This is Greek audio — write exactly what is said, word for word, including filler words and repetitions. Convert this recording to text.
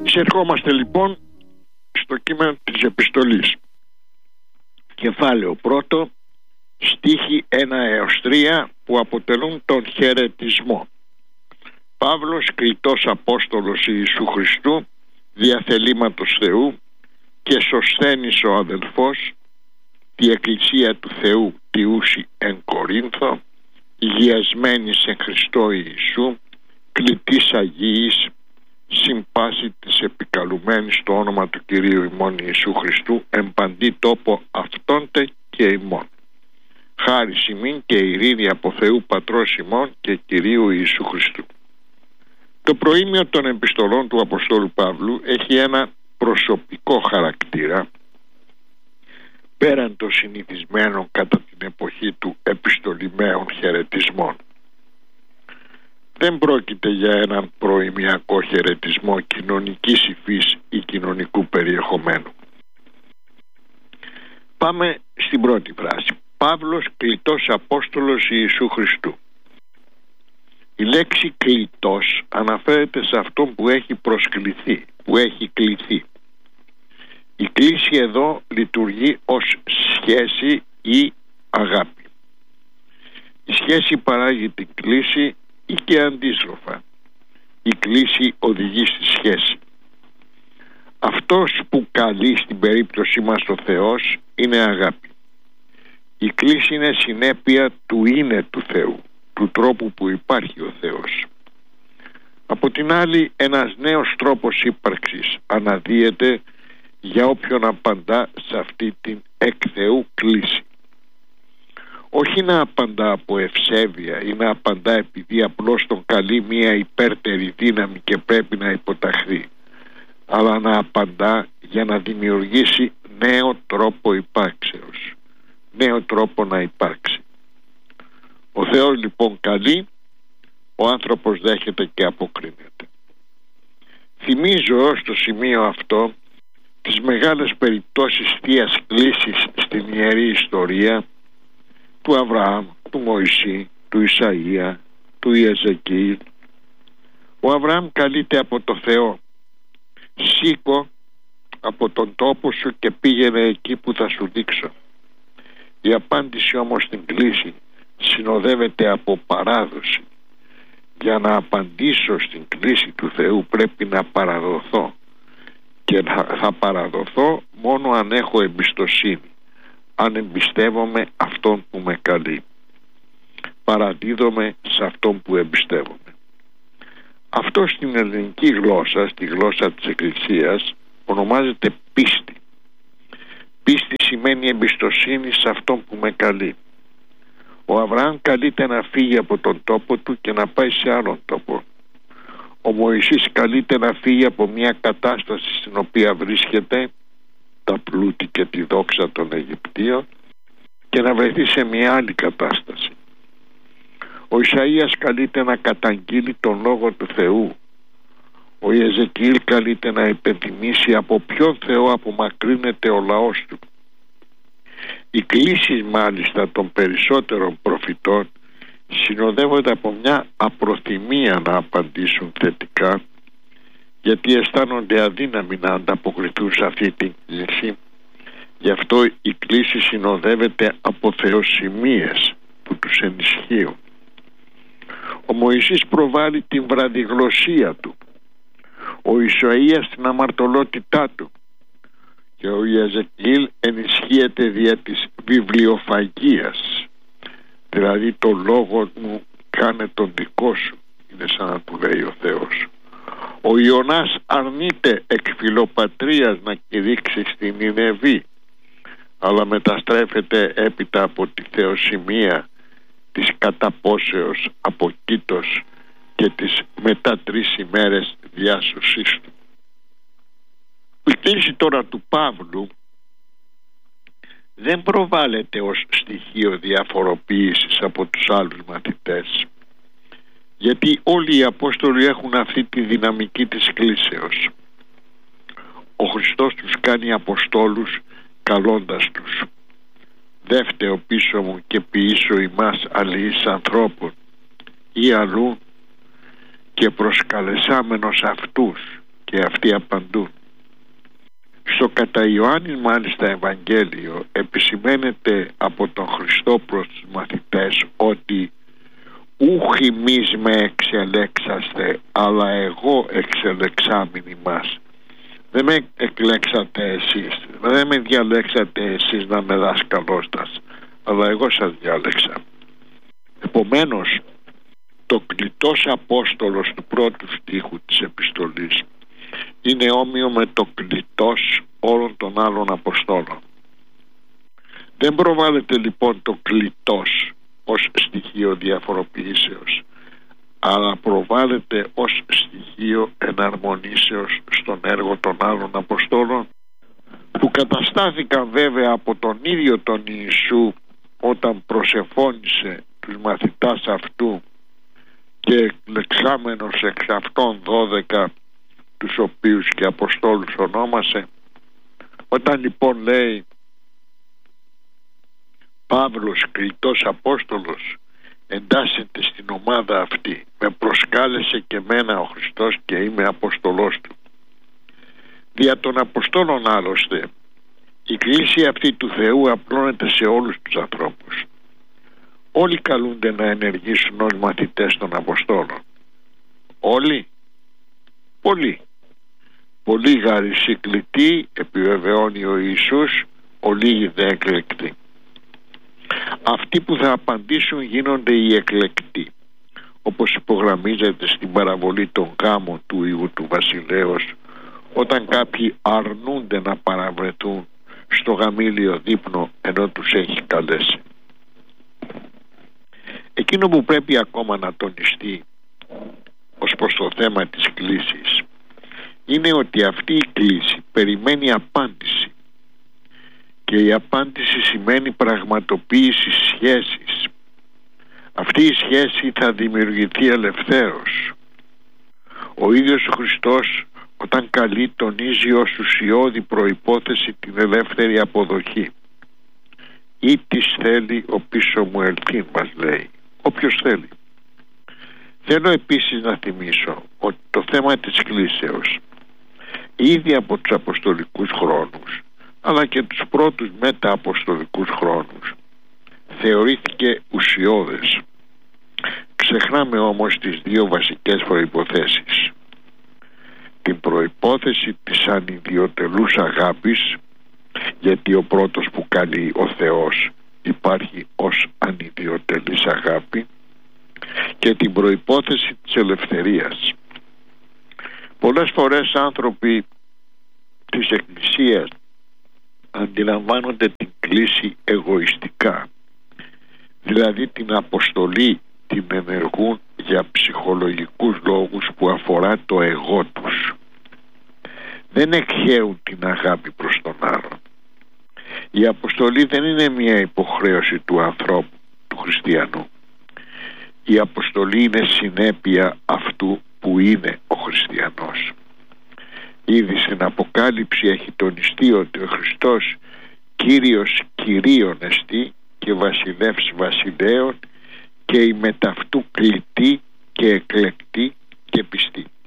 Εισερχόμαστε λοιπόν στο κείμενο της επιστολής. Κεφάλαιο πρώτο, στίχοι ένα έως τρία που αποτελούν τον χαιρετισμό. Παύλος, κλητός Απόστολος Ιησού Χριστού, διαθελήματος Θεού, και Σωσθένης ο αδελφός, τη Εκκλησία του Θεού τιούσι εν Κορίνθο, υγιασμένη σε Χριστό Ιησού, κλητής Αγίης, συμπάση της επικαλουμένης στο όνομα του Κυρίου ημών Ιησού Χριστού, εν παντή τόπο αυτόντε και ημών. Χάρις ημίν και ειρήνη από Θεού Πατρός ημών και Κυρίου Ιησού Χριστού. Το προήμιο των επιστολών του Αποστόλου Παύλου έχει ένα προσωπικό χαρακτήρα, πέραν των συνηθισμένων κατά την εποχή του επιστολημαίων χαιρετισμών. Δεν πρόκειται για έναν προημιακό χαιρετισμό κοινωνικής υφής ή κοινωνικού περιεχομένου. Πάμε στην πρώτη φράση. Παύλος, κλητός Απόστολος Ιησού Χριστού. Η λέξη κλητός αναφέρεται σε αυτόν που έχει προσκληθεί, που έχει κληθεί. Η κλήση εδώ λειτουργεί ως σχέση ή αγάπη. Η σχέση παράγει την κλήση ή και αντίστροφα. Η κλήση οδηγεί στη σχέση. Αυτός που καλεί στην περίπτωσή μας ο Θεός είναι αγάπη. Η κλήση είναι συνέπεια του είναι του Θεού, του τρόπου που υπάρχει ο Θεός. Από την άλλη, ένας νέος τρόπος ύπαρξης αναδύεται για όποιον απαντά σε αυτή την εκ Θεού κλήση. Όχι να απαντά από ευσέβεια ή να απαντά επειδή απλώς τον καλεί μία υπέρτερη δύναμη και πρέπει να υποταχθεί, αλλά να απαντά για να δημιουργήσει νέο τρόπο υπάρξεως, νέο τρόπο να υπάρξει. Ο Θεός λοιπόν καλεί, ο άνθρωπος δέχεται και αποκρίνεται. Θυμίζω στο σημείο αυτό τις μεγάλες περιπτώσεις θείας κλήσης στην Ιερή Ιστορία του Αβραάμ, του Μωυσή, του Ισαΐα, του Ιεζεκίηλ. Ο Αβραάμ καλείται από το Θεό. Σήκω από τον τόπο σου και πήγαινε εκεί που θα σου δείξω. Η απάντηση όμως στην κλήση συνοδεύεται από παράδοση. Για να απαντήσω στην κλήση του Θεού πρέπει να παραδοθώ, και θα παραδοθώ μόνο αν έχω εμπιστοσύνη, αν εμπιστεύομαι αυτόν που με καλεί. Παραδίδομαι σε αυτόν που εμπιστεύομαι. Αυτό στην ελληνική γλώσσα, στη γλώσσα της Εκκλησίας, ονομάζεται πίστη. Πίστη σημαίνει εμπιστοσύνη σε αυτόν που με καλεί. Ο Αβραάμ καλείται να φύγει από τον τόπο του και να πάει σε άλλον τόπο. Ο Μωυσής καλείται να φύγει από μια κατάσταση στην οποία βρίσκεται, τα πλούτη και τη δόξα των Αιγυπτίων, και να βρεθεί σε μια άλλη κατάσταση. Ο Ισαΐας καλείται να καταγγείλει τον Λόγο του Θεού. Ο Ιεζεκίηλ καλείται να υπενθυμίσει από ποιον Θεό απομακρύνεται ο λαός του. Οι κλήσεις μάλιστα των περισσότερων προφητών συνοδεύονται από μια απροθυμία να απαντήσουν θετικά, γιατί αισθάνονται αδύναμοι να ανταποκριθούν σε αυτή την κλήση. Γι' αυτό η κλήση συνοδεύεται από θεοσημίες που τους ενισχύουν. Ο Μωυσής προβάλλει την βραδιγλωσσία του, ο Ισαΐας την αμαρτωλότητά του, και ο Ιεζεκίηλ ενισχύεται δια της βιβλιοφαγίας, δηλαδή το λόγο μου κάνε τον δικό σου, είναι σαν να του λέει ο Θεός. Ο Ιωνάς αρνείται εκ φιλοπατρίας να κηρύξει στην Νινεβή, αλλά μεταστρέφεται έπειτα από τη θεοσημία της καταπόσεως από Κήτος και της μετά τρεις ημέρες διάσωσής του. Η κλήση τώρα του Παύλου δεν προβάλλεται ως στοιχείο διαφοροποίησης από τους άλλους μαθητές, γιατί όλοι οι Απόστολοι έχουν αυτή τη δυναμική της κλήσεως. Ο Χριστός τους κάνει Αποστόλους καλώντας τους. Δεύτερο πίσω μου και ποιήσω ημάς αλληλείς ανθρώπων ή αλλού, και προσκαλεσάμενος αυτούς και αυτοί απαντούν. Στο κατά Ιωάννης μάλιστα Ευαγγέλιο επισημαίνεται από τον Χριστό προς τους μαθητές ότι ούχ εμείς με εξελέξαστε, αλλά εγώ εξελεξάμην ημάς. Δεν με εκλέξατε εσείς, δεν με διαλέξατε εσείς να με δάσκαλώστας, αλλά εγώ σας διάλεξα. Επομένως, το κλητός Απόστολος του πρώτου στίχου της επιστολής είναι όμοιο με το κλητός όλων των άλλων Αποστόλων. Δεν προβάλλεται λοιπόν το κλητός ως στοιχείο διαφοροποιήσεως, αλλά προβάλλεται ως στοιχείο εναρμονήσεως στον έργο των άλλων Αποστόλων, που καταστάθηκαν βέβαια από τον ίδιο τον Ιησού όταν προσεφώνησε τους μαθητάς αυτού και εκλεξάμενος εξ αυτών δώδεκα, τους οποίους και Αποστόλους ονόμασε. Όταν λοιπόν λέει Παύλος κλητός Απόστολος, εντάσσεται στην ομάδα αυτή. Με προσκάλεσε και μένα ο Χριστός και είμαι Αποστολός του. Δια των Αποστόλων άλλωστε η κλήση αυτή του Θεού απλώνεται σε όλους τους ανθρώπους. Όλοι καλούνται να ενεργήσουν ως μαθητές των Αποστόλων. Όλοι. Πολλοί. Πολλοί γαρισί κλητοί, επιβεβαιώνει ο Ιησούς, ολίγοι δε εκλεκτοί. Αυτοί που θα απαντήσουν γίνονται οι εκλεκτοί, όπως υπογραμμίζεται στην παραβολή των γάμων του Ιού του Βασιλέως, όταν κάποιοι αρνούνται να παραβρεθούν στο γαμήλιο δείπνο ενώ τους έχει καλέσει. Εκείνο που πρέπει ακόμα να τονιστεί ως προς το θέμα της κλήσης είναι ότι αυτή η κλήση περιμένει απάντηση, και η απάντηση σημαίνει πραγματοποίηση σχέσης. Αυτή η σχέση θα δημιουργηθεί ελευθέρως. Ο ίδιος ο Χριστός όταν καλεί τονίζει ως ουσιώδη προϋπόθεση την ελεύθερη αποδοχή. Ή της θέλει ο πίσω μου ελθύν, μας λέει. Όποιος θέλει. Θέλω επίσης να θυμίσω ότι το θέμα της κλήσεως ήδη από τους αποστολικούς χρόνους, αλλά και τους πρώτους μετααποστολικούς χρόνους, θεωρήθηκε ουσιώδες. Ξεχνάμε όμως τις δύο βασικές προϋποθέσεις. Την προϋπόθεση της ανιδιοτελούς αγάπης, γιατί ο πρώτος που καλεί ο Θεός υπάρχει ως ανιδιοτελής αγάπη, και την προϋπόθεση της ελευθερίας. Πολλές φορές άνθρωποι της Εκκλησίας αντιλαμβάνονται την κλήση εγωιστικά, δηλαδή την αποστολή την ενεργούν για ψυχολογικούς λόγους που αφορά το εγώ τους. Δεν εκχέουν την αγάπη προς τον άλλον. Η αποστολή δεν είναι μια υποχρέωση του ανθρώπου, του χριστιανού. Η αποστολή είναι συνέπεια αυτού που είναι ο χριστιανός. Ήδη στην Αποκάλυψη έχει τονιστεί ότι ο Χριστός Κύριος Κυρίων εστί και Βασιλεύς Βασιλέων και η μεταυτού κλητή και εκλεκτή και πιστή.